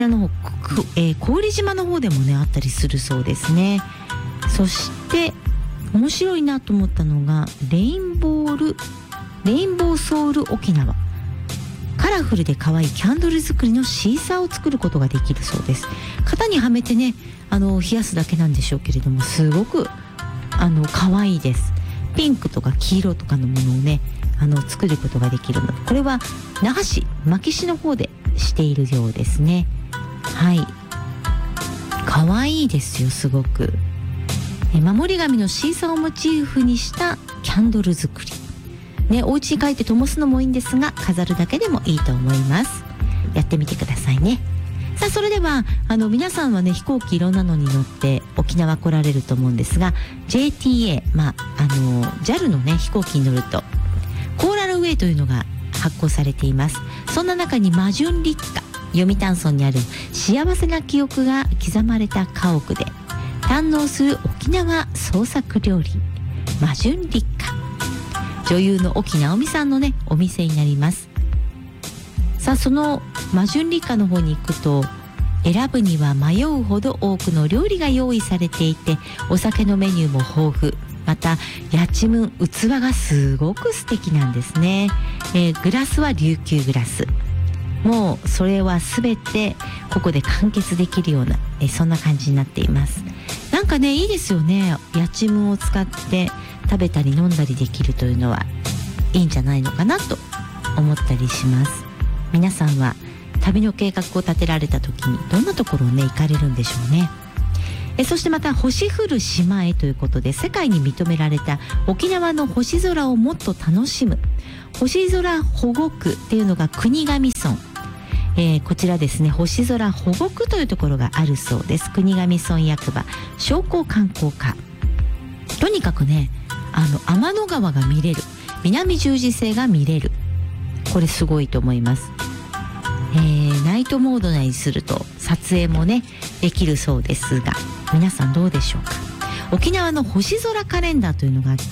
の郡島の方でもねあったりするそうですね。そして面白いなと思ったのがレインボーソウル沖縄、カラフルで可愛いキャンドル作りのシーサーを作ることができるそうです。型にはめてね冷やすだけなんでしょうけれども、すごく可愛いです。ピンクとか黄色とかのものをね作ることができるので、これは那覇市牧師の方でしているようですね。はい、可愛いですよ、すごく。守り神のシーサーをモチーフにしたキャンドル作りね、お家に帰って灯すのもいいんですが、飾るだけでもいいと思います。やってみてくださいね。さあ、それでは皆さんはね飛行機いろんなのに乗って沖縄来られると思うんですが、 JTA、JAL のね飛行機に乗るとコーラルウェイというのが発行されています。そんな中に魔順立花、読谷村にある幸せな記憶が刻まれた家屋で堪能する沖縄創作料理、魔順立花、女優の沖直美さんのねお店になります。さあ、その魔順立花の方に行くと、選ぶには迷うほど多くの料理が用意されていて、お酒のメニューも豊富、またやちむん器がすごく素敵なんですね。グラスは琉球グラス、もうそれは全てここで完結できるようなそんな感じになっています。なんかねいいですよね。やちむんを使って食べたり飲んだりできるというのはいいんじゃないのかなと思ったりします。皆さんは旅の計画を立てられた時にどんなところをね行かれるんでしょうね。そしてまた星降る島へということで、世界に認められた沖縄の星空をもっと楽しむ星空保護区っていうのが国頭村、こちらですね、星空保護区というところがあるそうです。国頭村役場商工観光課、とにかくね天の川が見れる、南十字星が見れる、これすごいと思います。ナイトモードにすると撮影もねできるそうですが、皆さんどうでしょうか。沖縄の星空カレンダーというのがあって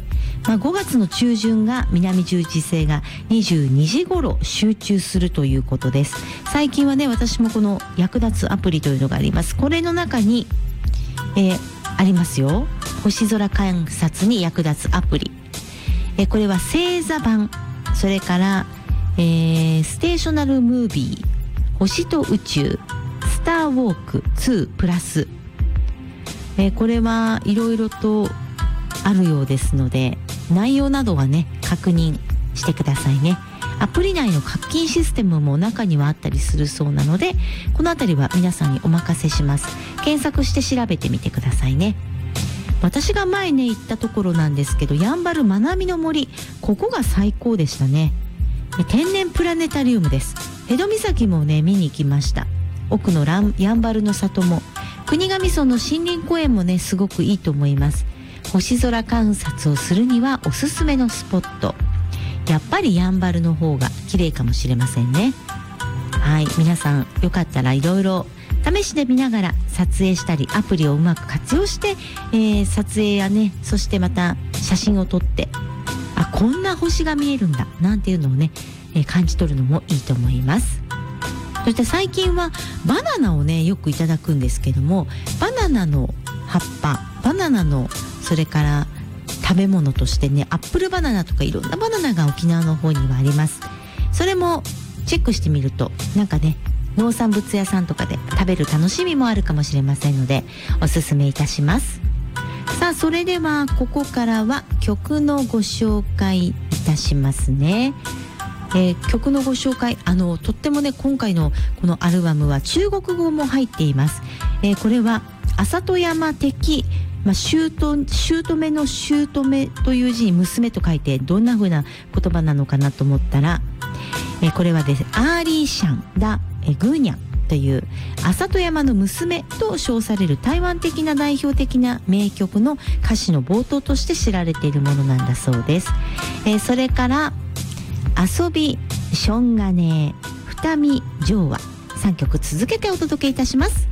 、5月の中旬が南十字星が22時頃集中するということです。最近はね私もこの役立つアプリというのがあります。これの中に、ありますよ、星空観察に役立つアプリ。これは星座版、それからステーショナルムービー、星と宇宙、スターウォーク2プラス、これはいろいろとあるようですので、内容などはね確認してくださいね。アプリ内の課金システムも中にはあったりするそうなので、このあたりは皆さんにお任せします。検索して調べてみてくださいね。私が前ね行ったところなんですけど、やんばるまなみの森、ここが最高でしたね。天然プラネタリウムです。江戸岬もね見に行きました。奥のやんばるの里も、国頭村の森林公園もねすごくいいと思います。星空観察をするにはおすすめのスポット、やっぱりやんばるの方が綺麗かもしれませんね。はい、皆さんよかったらいろいろ試してみながら撮影したり、アプリをうまく活用して、撮影やね、そしてまた写真を撮って、こんな星が見えるんだなんていうのをね、感じ取るのもいいと思います。そして最近はバナナをねよくいただくんですけども、バナナの葉っぱ、バナナのそれから食べ物としてね、アップルバナナとかいろんなバナナが沖縄の方にはあります。それもチェックしてみると、なんかね農産物屋さんとかで食べる楽しみもあるかもしれませんので、おすすめいたします。さあ、それではここからは曲のご紹介いたしますね。曲のご紹介、とってもね今回のこのアルバムは中国語も入っています。これは浅戸山的、姑の姑という字に娘と書いて、どんな風な言葉なのかなと思ったら、これはですね、アーリーシャンダグーニャンという浅戸山の娘と称される台湾的な代表的な名曲の歌詞の冒頭として知られているものなんだそうです。それから遊び、しょんがね、二見、情話、3曲続けてお届けいたします。